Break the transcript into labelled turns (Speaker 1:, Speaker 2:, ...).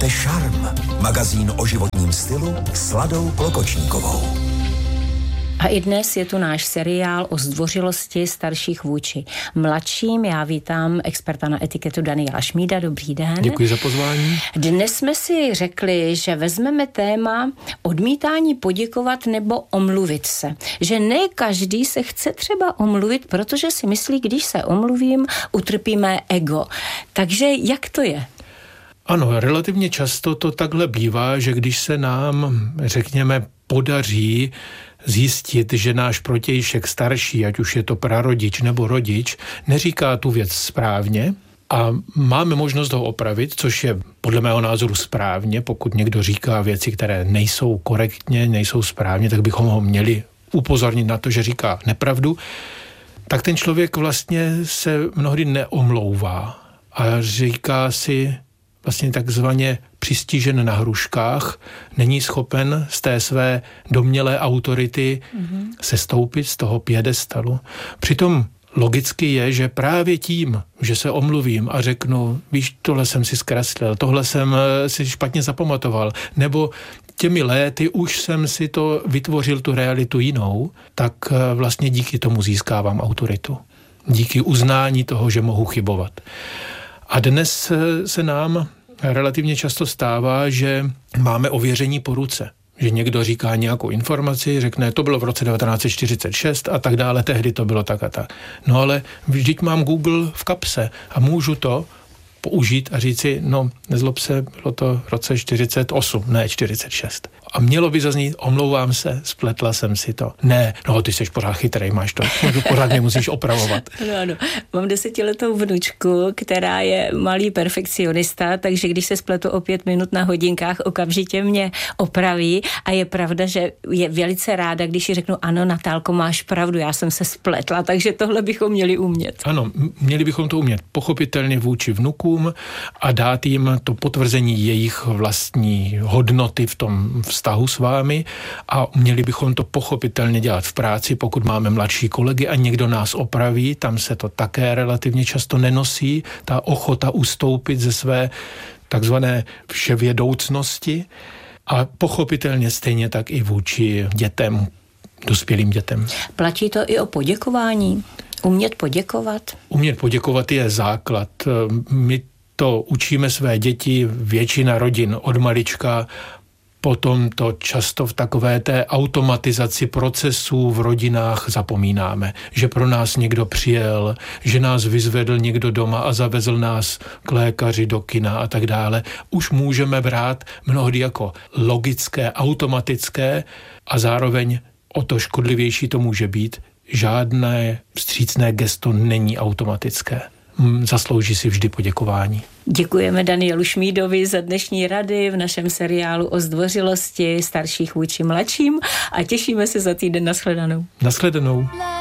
Speaker 1: Posloucháte Šarm, magazín o životním stylu s Ladou Klokočníkovou.
Speaker 2: A i dnes je tu náš seriál o zdvořilosti starších vůči mladším. Já vítám experta na etiketu Daniela Šmída. Dobrý den.
Speaker 3: Děkuji za pozvání.
Speaker 2: Dnes jsme si řekli, že vezmeme téma odmítání poděkovat nebo omluvit se. Že ne každý se chce třeba omluvit, protože si myslí, když se omluvím, utrpíme ego. Takže jak to je?
Speaker 3: Ano, relativně často to takhle bývá, že když se nám, řekněme, podaří zjistit, že náš protějšek starší, ať už je to prarodič nebo rodič, neříká tu věc správně a máme možnost ho opravit, což je podle mého názoru správně. Pokud někdo říká věci, které nejsou korektně, nejsou správně, tak bychom ho měli upozornit na to, že říká nepravdu. Tak ten člověk vlastně se mnohdy neomlouvá a říká si vlastně takzvaně přistižen na hruškách, není schopen z té své domnělé autority sestoupit z toho piedestalu. Přitom logicky je, že právě tím, že se omluvím a řeknu, víš, tohle jsem si zkreslil, tohle jsem si špatně zapamatoval, nebo těmi léty už jsem si to vytvořil tu realitu jinou, tak vlastně díky tomu získávám autoritu. Díky uznání toho, že mohu chybovat. A dnes se nám relativně často stává, že máme ověření po ruce. Že někdo říká nějakou informaci, řekne, to bylo v roce 1946 a tak dále, tehdy to bylo tak a tak. No ale vždyť mám Google v kapse a můžu to použít a říci, no nezlob se, bylo to v roce 48, ne 46. A mělo by zaznít, omlouvám se, spletla jsem si to. Ne, no ty jsi pořád chytrej, máš to, pořád mě musíš opravovat.
Speaker 2: Ano. Mám 10letou vnučku, která je malý perfekcionista, takže když se spletu o 5 minut na hodinkách, okamžitě mě opraví a je pravda, že je velice ráda, když ji řeknu, ano, Natálko, máš pravdu, já jsem se spletla, takže tohle bychom měli umět.
Speaker 3: Ano, měli bychom to umět pochopitelně vůči vnukům a dát jim to potvrzení jejich vlastní hodnoty v tom vztahu s vámi a měli bychom to pochopitelně dělat v práci, pokud máme mladší kolegy a někdo nás opraví, tam se to také relativně často nenosí, ta ochota ustoupit ze své takzvané vševědoucnosti a pochopitelně stejně tak i vůči dětem, dospělým dětem.
Speaker 2: Platí to i o poděkování? Umět poděkovat?
Speaker 3: Umět poděkovat je základ. My to učíme své děti, většina rodin od malička, potom to často v takové té automatizaci procesů v rodinách zapomínáme, že pro nás někdo přijel, že nás vyzvedl někdo doma a zavezl nás k lékaři, do kina a tak dále. Už můžeme brát mnohdy jako logické, automatické a zároveň o to škodlivější to může být. Žádné vstřícné gesto není automatické. Zaslouží si vždy poděkování.
Speaker 2: Děkujeme Danielu Šmídovi za dnešní rady v našem seriálu o zdvořilosti starších vůči mladším a těšíme se za týden. Nashledanou.
Speaker 3: Nashledanou.